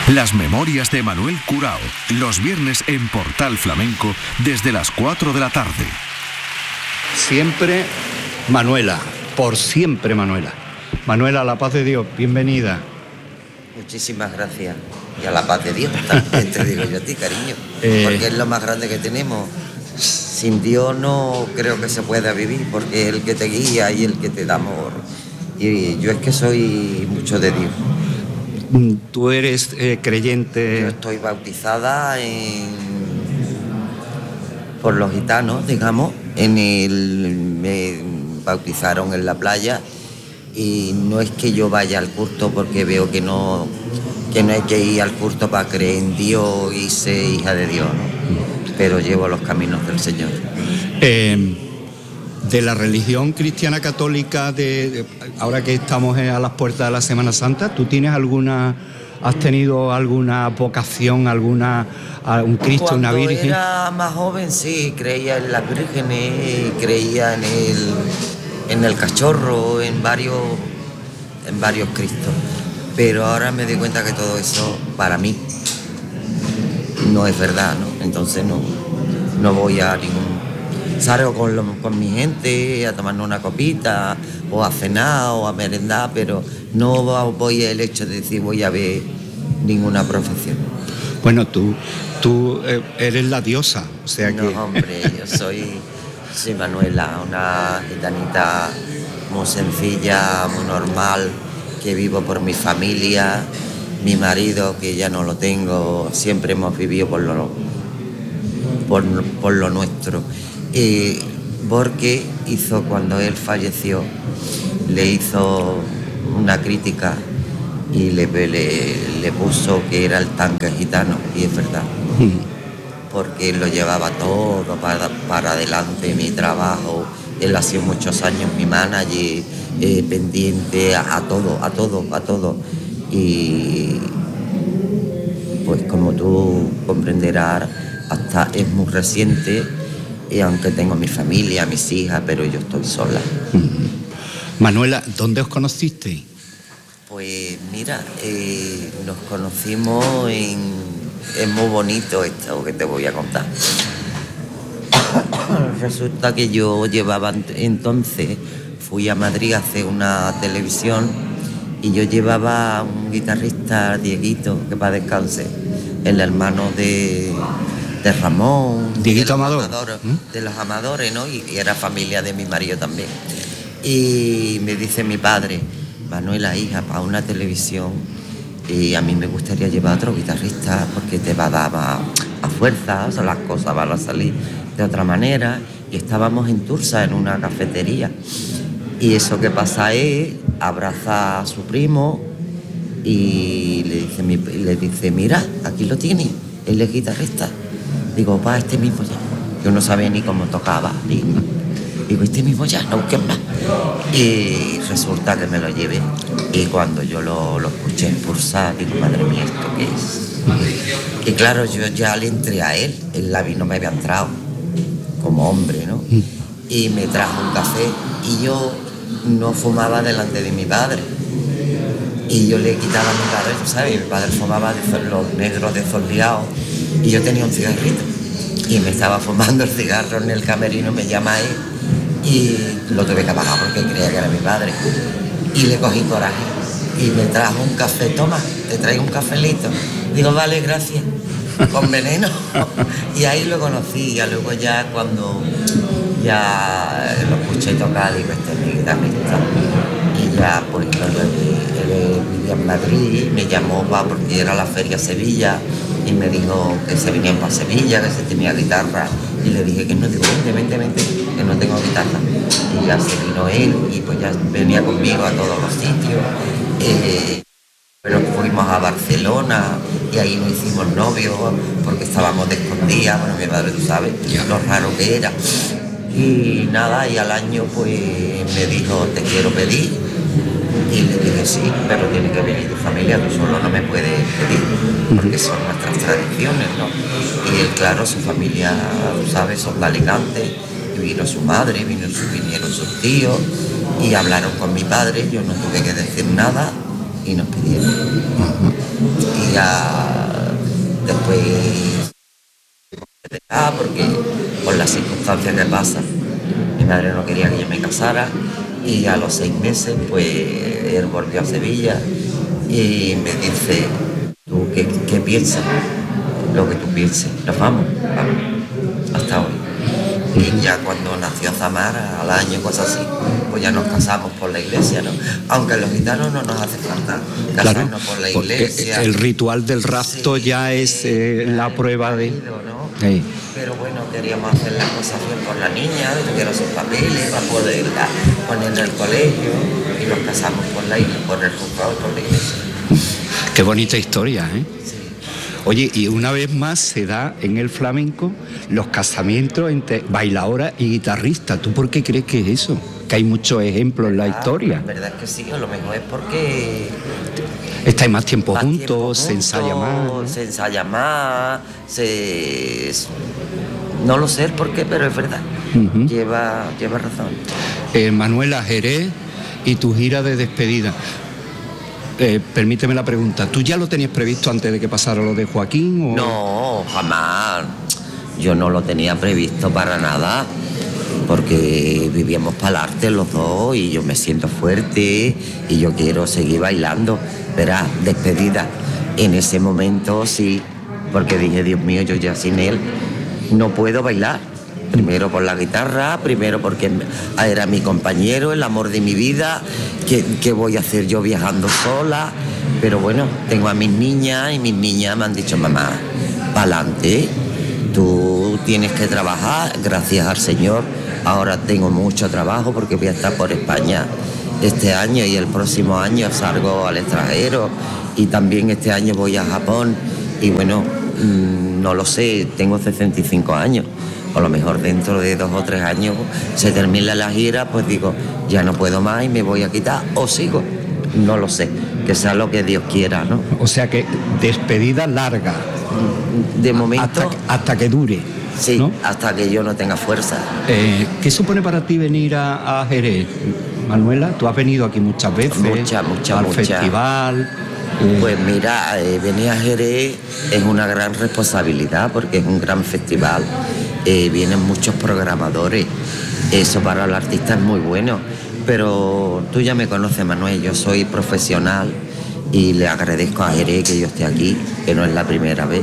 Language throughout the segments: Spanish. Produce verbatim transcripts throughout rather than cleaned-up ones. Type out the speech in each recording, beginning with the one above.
Las memorias de Manuel Curao, los viernes en Portal Flamenco desde las cuatro de la tarde. Siempre Manuela, por siempre Manuela. Manuela, a la paz de Dios, bienvenida. Muchísimas gracias. Y a la paz de Dios también te digo yo a ti, cariño. Eh... Porque es lo más grande que tenemos. Sin Dios no creo que se pueda vivir, porque es el que te guía y el que te da amor. Y yo es que soy mucho de Dios. ¿Tú eres eh, creyente? Yo estoy bautizada en... por los gitanos, digamos. En el... me bautizaron en la playa y no es que yo vaya al culto porque veo que no, que no hay que ir al culto para creer en Dios y ser hija de Dios, ¿no? Pero llevo los caminos del Señor. Eh, de la religión cristiana católica, de, de, ahora que estamos a las puertas de la Semana Santa, ¿tú tienes alguna, has tenido alguna vocación, alguna, un Cristo, Cuando una Virgen? Cuando era más joven, sí, creía en las vírgenes, creía en el, en el cachorro, en varios, en varios Cristos. Pero ahora me doy cuenta que todo eso, para mí, no es verdad, ¿no? Entonces no, no voy a ningún... Salgo con, lo, con mi gente a tomarnos una copita, o a cenar, o a merendar, pero no voy el hecho de decir voy a ver ninguna profesión. Bueno, tú, tú eres la diosa, o sea no, que... No, hombre, yo soy, soy Manuela, una gitanita muy sencilla, muy normal, que vivo por mi familia. Mi marido, que ya no lo tengo, siempre hemos vivido por lo, por, por lo nuestro. Eh, Borges hizo, cuando él falleció, le hizo una crítica y le, le, le puso que era el tanque gitano, y es verdad. Porque él lo llevaba todo para, para adelante, mi trabajo. Él ha sido muchos años mi manager, eh, pendiente a, a todo, a todo, a todo. Y pues como tú comprenderás, hasta es muy reciente, y aunque tengo mi familia, mis hijas, pero yo estoy sola. Mm. Manuela, ¿dónde os conocisteis? Pues mira, eh, nos conocimos en... es muy bonito esto que te voy a contar. Resulta que yo llevaba entonces, fui a Madrid a hacer una televisión. Y yo llevaba a un guitarrista, Dieguito, que para descanse, el hermano de, de Ramón. Dieguito Amador. Amador, ¿Mm? De los Amadores, ¿no? Y, y era familia de mi marido también. Y me dice mi padre, Manuela, hija, para una televisión, y a mí me gustaría llevar a otro guitarrista porque te va a dar a, a fuerza, o sea, las cosas van a salir de otra manera. Y estábamos en Tursa, en una cafetería. Y eso que pasa es, abraza a su primo y le dice, le dice mira, aquí lo tiene, él es guitarrista. Digo, pa, este mismo ya. Yo no sabía ni cómo tocaba. Digo, digo este mismo ya, no busques más. Y resulta que me lo llevé. Y cuando yo lo, lo escuché impulsar, digo, madre mía, ¿esto qué es? Y claro, yo ya le entré a él, él la vi, no me había entrado como hombre, ¿no? Y me trajo un café y yo no fumaba delante de mi padre. Y yo le quitaba a mi padre, tú sabes, mi padre fumaba de los negros desfoldeados y yo tenía un cigarrito. Y me estaba fumando el cigarro en el camerino, me llama él y lo tuve que apagar porque creía que era mi padre. Y le cogí coraje y me trajo un café, toma, te traigo un cafelito. Digo, vale, gracias, con veneno. Y ahí lo conocí, y luego ya cuando ya lo escuché tocar, digo, este es mi guitarrista. Y ya, pues, él vivía en Madrid, me llamó va porque era la Feria Sevilla, y me dijo que se venían para Sevilla, que se tenía guitarra. Y le dije que no, digo, vente, vente, vente, que no tengo guitarra. Y ya se vino él, y pues ya venía conmigo a todos los sitios. Eh, pero fuimos a Barcelona, y ahí nos hicimos novios, porque estábamos de escondidas, bueno, mi padre, tú sabes, lo raro que era. Y nada, y al año pues me dijo, te quiero pedir. Y le dije, sí, pero tiene que venir tu familia, tú solo no me puedes pedir, porque son nuestras tradiciones, ¿no? Y él, claro, su familia, tú sabes, son de Alicante, y vino su madre, vino su, vinieron sus tíos, y hablaron con mi padre, yo no tuve que decir nada, y nos pidieron. Uh-huh. Y ya después ah, porque por las circunstancias que pasan, mi madre no quería que yo me casara y a los seis meses pues él volvió a Sevilla y me dice, ¿tú qué, qué piensas? Lo que tú pienses, nos vamos, vamos, hasta hoy. Y ya cuando nació Zamara, al año, cosas así, pues ya nos casamos por la iglesia, ¿no? Aunque a los gitanos no nos hace falta casarnos claro, por la iglesia. El ritual del rapto sí, ya es eh, la prueba de... ¿no? Sí. Pero bueno, queríamos hacer las cosas bien por la niña, tuvieron sus papeles para poderla poner en el colegio y nos casamos por la iglesia, por el juzgado, por la iglesia. Qué bonita historia, ¿eh? Sí. Oye, y una vez más se da en el flamenco los casamientos entre bailadora y guitarrista. ¿Tú por qué crees que es eso? Que hay muchos ejemplos en la historia. La verdad es que sí, a lo mejor es porque... Estáis más tiempo más juntos, tiempo se ensaya más. ¿no? Se ensaya más, se... No lo sé por qué, pero es verdad. Uh-huh. Lleva, lleva razón. Eh, Manuela, Jerez y tu gira de despedida. Eh, permíteme la pregunta, ¿tú ya lo tenías previsto antes de que pasara lo de Joaquín? O... No, jamás. Yo no lo tenía previsto para nada, porque vivíamos para el arte los dos y yo me siento fuerte y yo quiero seguir bailando. Verás, despedida. En ese momento sí, porque dije, Dios mío, yo ya sin él no puedo bailar. Primero por la guitarra, primero porque era mi compañero, el amor de mi vida. ¿Qué, qué voy a hacer yo viajando sola? Pero bueno, tengo a mis niñas y mis niñas me han dicho, mamá, pa'lante, tú tienes que trabajar, gracias al Señor. Ahora tengo mucho trabajo porque voy a estar por España este año y el próximo año salgo al extranjero y también este año voy a Japón y bueno, mmm, no lo sé, tengo sesenta y cinco años. A lo mejor dentro de dos o tres años se termina la gira, pues digo, ya no puedo más y me voy a quitar o sigo. No lo sé, que sea lo que Dios quiera, ¿no? O sea que despedida larga. De momento... Hasta, hasta que dure. Sí, ¿no? Hasta que yo no tenga fuerza. Eh, ¿Qué supone para ti venir a, a Jerez? Manuela, tú has venido aquí muchas veces. Muchas, muchas, al muchas. festival. Pues mira, eh, venir a Jerez es una gran responsabilidad porque es un gran festival, eh, vienen muchos programadores, eso para el artista es muy bueno, pero tú ya me conoces, Manuel, yo soy profesional y le agradezco a Jerez que yo esté aquí, que no es la primera vez.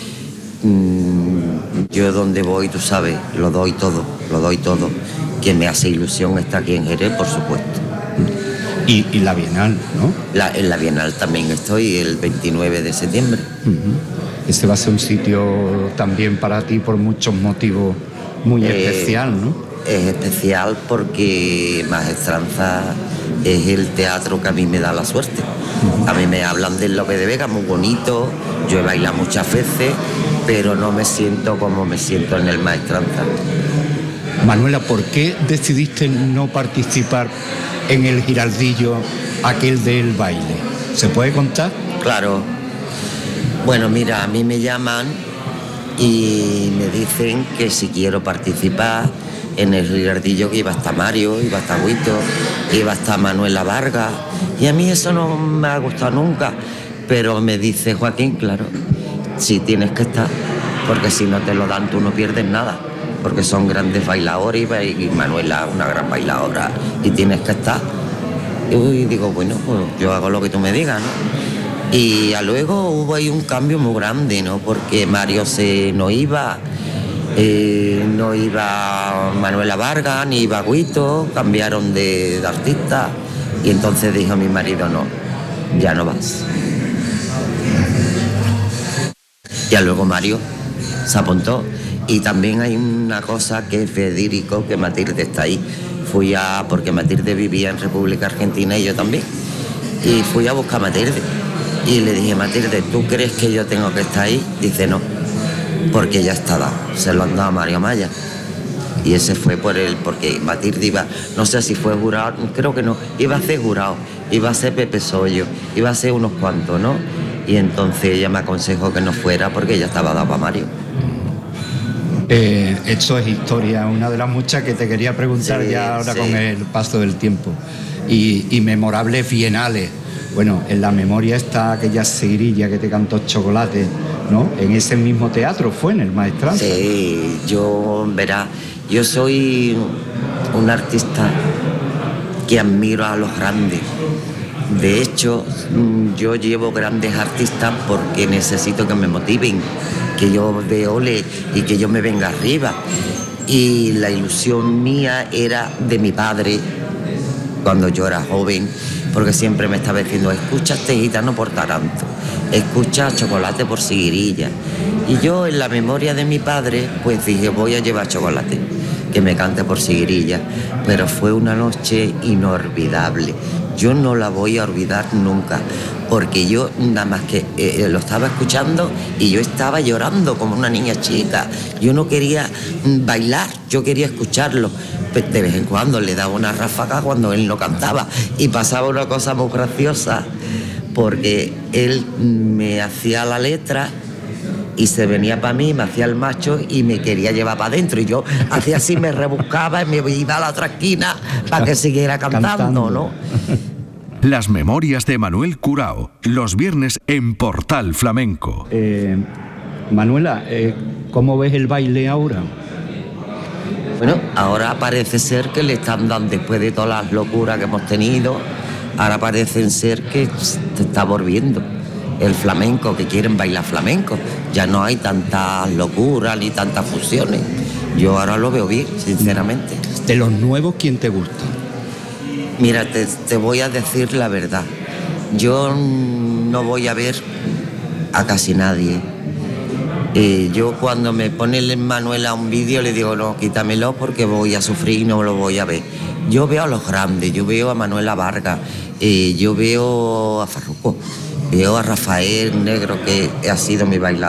Mm, yo donde voy, tú sabes, lo doy todo, lo doy todo. Quien me hace ilusión está aquí en Jerez, por supuesto. Y, y la Bienal, ¿no? La, en la Bienal también estoy el veintinueve de septiembre. Uh-huh. Este va a ser un sitio también para ti por muchos motivos muy eh, especial, ¿no? Es especial porque Maestranza es el teatro que a mí me da la suerte. Uh-huh. A mí me hablan del Lope de Vega, muy bonito, yo he bailado muchas veces, pero no me siento como me siento en el Maestranza. Manuela, ¿por qué decidiste no participar en el Giraldillo, aquel del baile? ¿Se puede contar? Claro. Bueno, mira, a mí me llaman y me dicen que si quiero participar en el Giraldillo, que iba a estar Mario, iba a estar Huito, iba a estar Manuela Vargas, y a mí eso no me ha gustado nunca, pero me dice Joaquín, claro, sí tienes que estar, porque si no te lo dan tú no pierdes nada, porque son grandes bailadores y Manuela una gran bailadora y tienes que estar. Y digo, bueno, pues yo hago lo que tú me digas, ¿no? Y luego hubo ahí un cambio muy grande, ¿no? Porque Mario se no iba, eh, no iba Manuela Vargas, ni iba Guito, cambiaron de, de artista y entonces dijo mi marido, no, ya no vas. Y luego Mario se apuntó. Y también hay una cosa que es Federico, que Matilde está ahí. Fui a, porque Matilde vivía en República Argentina y yo también. Y fui a buscar a Matilde. Y le dije, Matilde, ¿tú crees que yo tengo que estar ahí? Dice, no, porque ya está dado. Se lo han dado a Mario Maya. Y ese fue por él, porque Matilde iba, no sé si fue jurado, creo que no, iba a ser jurado, iba a ser Pepe Sollo, iba a ser unos cuantos, ¿no? Y entonces ella me aconsejó que no fuera porque ya estaba dado para Mario. Eh, esto es historia, una de las muchas que te quería preguntar sí, ya ahora sí. Con el paso del tiempo. Y, y memorables bienales, Bueno, en la memoria está aquella seguirilla que te cantó Chocolate, ¿no? En ese mismo teatro fue, en el Maestranza. Sí, yo, verá, yo soy un artista que admiro a los grandes. De hecho, yo llevo grandes artistas porque necesito que me motiven, que yo dé ole y que yo me venga arriba. Y la ilusión mía era de mi padre cuando yo era joven, porque siempre me estaba diciendo, escucha este gitano por Taranto, escucha Chocolate por Seguirilla. Y yo en la memoria de mi padre, pues dije, voy a llevar Chocolate, que me cante por Seguirilla. Pero fue una noche inolvidable. Yo no la voy a olvidar nunca, porque yo nada más que eh, lo estaba escuchando y yo estaba llorando como una niña chica. Yo no quería mm, bailar, yo quería escucharlo. De vez en cuando le daba una ráfaga cuando él no cantaba y pasaba una cosa muy graciosa, porque él me hacía la letra y se venía para mí, me hacía el macho y me quería llevar para adentro, y yo hacía así, me rebuscaba y me iba a la otra esquina para que siguiera cantando, cantando. ¿no? Las memorias de Manuel Curao, los viernes en Portal Flamenco. Eh, Manuela, eh, ¿cómo ves el baile ahora? Bueno, ahora parece ser que le están dando, después de todas las locuras que hemos tenido, ahora parece ser que se está volviendo el flamenco, que quieren bailar flamenco. Ya no hay tantas locuras ni tantas fusiones. Yo ahora lo veo bien, sinceramente. De los nuevos, ¿quién te gusta? Mira, te, te voy a decir la verdad. Yo no voy a ver a casi nadie. Eh, yo cuando me pone el Manuela un vídeo le digo, no, quítamelo porque voy a sufrir y no lo voy a ver. Yo veo a los grandes, yo veo a Manuela Vargas, eh, yo veo a Farruko, veo a Rafael Negro, que ha sido mi bailador.